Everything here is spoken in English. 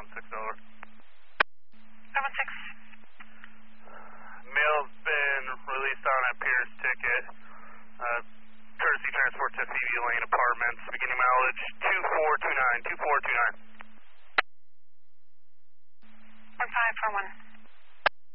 716 over. 7-6. Mail's been released on a Pierce ticket. Courtesy transport to Phoebe Lane Apartments. Beginning mileage 2429. 2429. 1541.